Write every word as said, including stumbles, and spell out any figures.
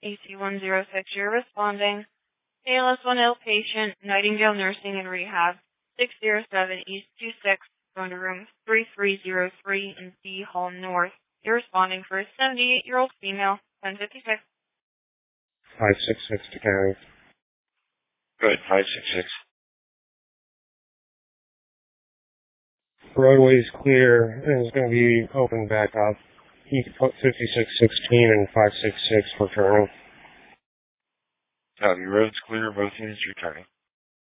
A C one zero six, you're responding. A L S one ill patient, Nightingale Nursing and Rehab, six oh seven East two six, going to room three three zero three in D Hall North. You're responding for a seventy-eight-year-old female, ten fifty-six. five six six to carry. Good, five six six. Roadway's clear, and it's going to be opened back up. You can put fifty-six sixteen and five six six for turning. Copy, road's clear, both units returning.